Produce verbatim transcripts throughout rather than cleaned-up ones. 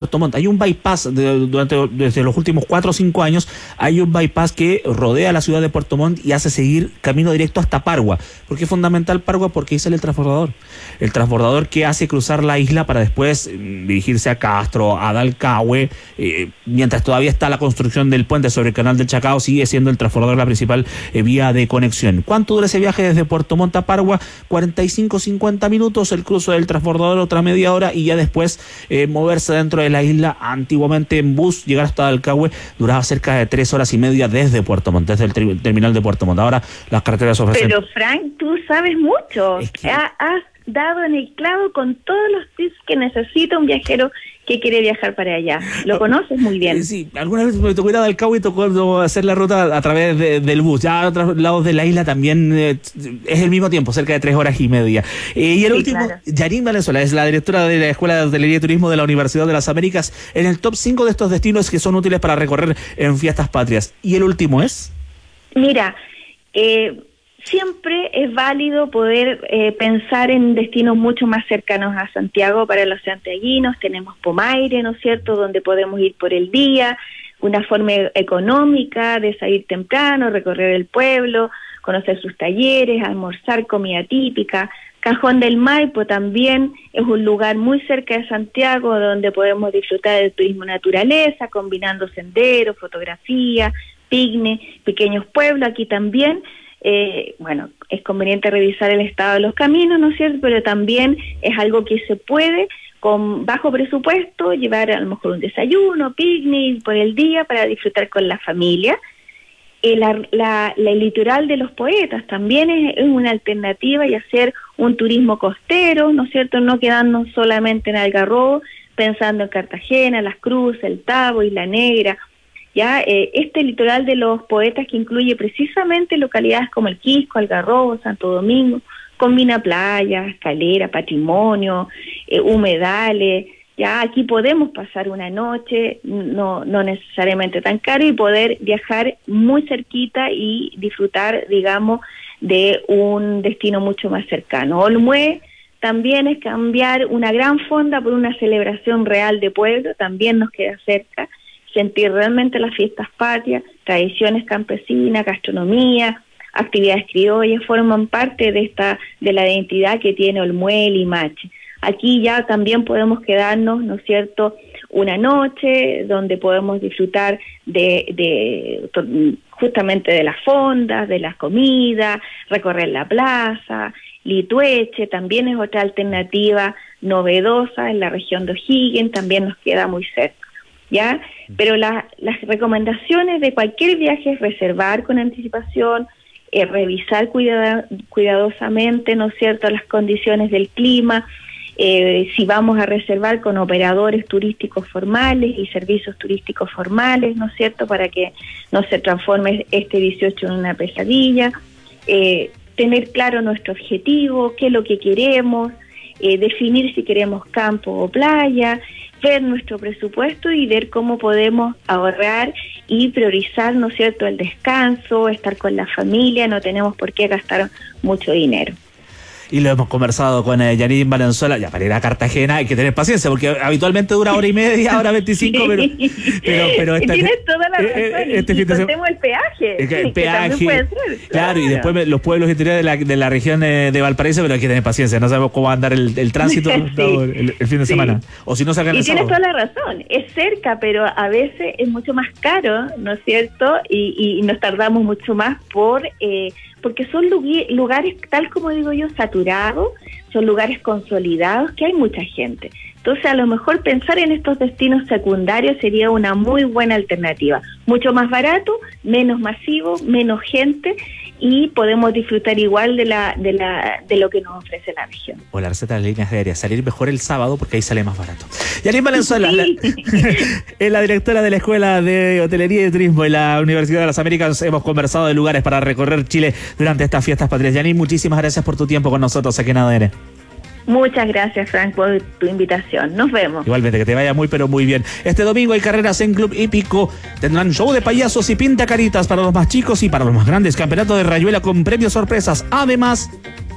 Puerto Montt. Hay un bypass, de, durante desde los últimos cuatro o cinco años, hay un bypass que rodea la ciudad de Puerto Montt y hace seguir camino directo hasta Pargua. ¿Por qué es fundamental Pargua? Porque ahí sale el transbordador. El transbordador que hace cruzar la isla para después eh, dirigirse a Castro, a Dalcahue, eh, mientras todavía está la construcción del puente sobre el canal del Chacao, sigue siendo el transbordador la principal eh, vía de conexión. ¿Cuánto dura ese viaje desde Puerto Montt a Pargua? cuarenta y cinco a cincuenta minutos, el cruce del transbordador otra media hora y ya después eh, moverse dentro de la isla. Antiguamente en bus llegar hasta Dalcahue duraba cerca de tres horas y media desde Puerto Montt, desde el ter- terminal de Puerto Montt. Ahora las carreteras ofrecen... Pero Frank, tú sabes mucho, es que... ha, has dado en el clavo con todos los tips que necesita un viajero que quiere viajar para allá. Lo conoces muy bien. Sí, alguna vez me tocó ir a Dalcahue y tocó hacer la ruta a través de, del bus. Ya a otros lados de la isla también eh, es el mismo tiempo, cerca de tres horas y media. Eh, y el sí, último, claro. Yanin Valenzuela, es la directora de la Escuela de Hotelería y Turismo de la Universidad de las Américas, en el top cinco de estos destinos que son útiles para recorrer en fiestas patrias. ¿Y el último es? Mira, eh... siempre es válido poder eh, pensar en destinos mucho más cercanos a Santiago para los santiaguinos. Tenemos Pomaire, ¿no es cierto?, donde podemos ir por el día, una forma económica de salir temprano, recorrer el pueblo, conocer sus talleres, almorzar comida típica. Cajón del Maipo también es un lugar muy cerca de Santiago donde podemos disfrutar del turismo naturaleza, combinando senderos, fotografía, picnic, pequeños pueblos. Aquí también Eh, bueno, es conveniente revisar el estado de los caminos, ¿no es cierto? Pero también es algo que se puede, con bajo presupuesto, llevar a lo mejor un desayuno, picnic por el día para disfrutar con la familia. Eh, la, la, la, el litoral de los poetas también es, es una alternativa, y hacer un turismo costero, ¿no es cierto? No quedarnos solamente en Algarrobo, pensando en Cartagena, Las Cruces, El Tabo, Isla Negra. Ya eh, este litoral de los poetas, que incluye precisamente localidades como el Quisco, Algarrobo, Santo Domingo, combina playas, calera, patrimonio, eh, humedales. Ya aquí podemos pasar una noche, no no necesariamente tan caro, y poder viajar muy cerquita y disfrutar, digamos, de un destino mucho más cercano. Olmué también es cambiar una gran fonda por una celebración real de pueblo, también nos queda cerca. Sentir realmente las fiestas patrias, tradiciones campesinas, gastronomía, actividades criollas, forman parte de esta de la identidad que tiene Olmué y Limache. Aquí ya también podemos quedarnos, ¿no es cierto?, una noche donde podemos disfrutar de, de justamente de las fondas, de las comidas, recorrer la plaza. Litueche también es otra alternativa novedosa en la región de O'Higgins, también nos queda muy cerca. ¿Ya? Pero la, las recomendaciones de cualquier viaje es reservar con anticipación, eh, revisar cuidado, cuidadosamente, ¿no es cierto?, las condiciones del clima, eh, si vamos a reservar con operadores turísticos formales y servicios turísticos formales, ¿no es cierto?, para que no se transforme este dieciocho en una pesadilla, eh, tener claro nuestro objetivo, qué es lo que queremos, eh, definir si queremos campo o playa, ver nuestro presupuesto y ver cómo podemos ahorrar y priorizar, ¿no es cierto?, el descanso, estar con la familia. No tenemos por qué gastar mucho dinero. Y lo hemos conversado con eh, Yanin Valenzuela. Ya para ir a Cartagena hay que tener paciencia, porque habitualmente dura hora y media, hora veinticinco, pero, pero, pero esta, tienes toda la razón. Eh, este y fin de contemos el peaje. El, el peaje, que puede ser, claro, claro, y después me, los pueblos interiores de la, de la región eh, de Valparaíso, pero hay que tener paciencia, no sabemos cómo va a andar el, el tránsito sí, no, el, el fin de sí. semana. O si no sacan el Y tienes sábado. toda la razón, es cerca, pero a veces es mucho más caro, ¿no es cierto? Y, y nos tardamos mucho más por eh, porque son lugares, tal como digo yo, saturados, son lugares consolidados, que hay mucha gente. Entonces, a lo mejor pensar en estos destinos secundarios sería una muy buena alternativa. Mucho más barato, menos masivo, menos gente, y podemos disfrutar igual de la de la de lo que nos ofrece la región. O la receta de las líneas aéreas, salir mejor el sábado porque ahí sale más barato. Yanin Valenzuela, sí. la, es la directora de la Escuela de Hotelería y Turismo en la Universidad de las Américas. Hemos conversado de lugares para recorrer Chile durante estas fiestas patrias. Yanin, muchísimas gracias por tu tiempo con nosotros aquí en A D N. Muchas gracias, Frank, por tu invitación. Nos vemos. Igualmente, que te vaya muy, pero muy bien. Este domingo hay carreras en Club Hípico. Tendrán show de payasos y pinta caritas para los más chicos y para los más grandes. Campeonato de rayuela con premios sorpresas. Además,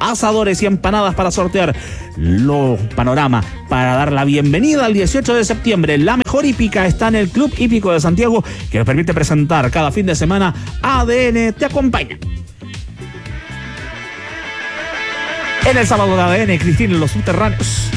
asadores y empanadas para sortear los panoramas, para dar la bienvenida al dieciocho de septiembre. La mejor hípica está en el Club Hípico de Santiago, que nos permite presentar cada fin de semana A D N Te Acompaña. En el sábado de A D N, Cristina en los subterráneos.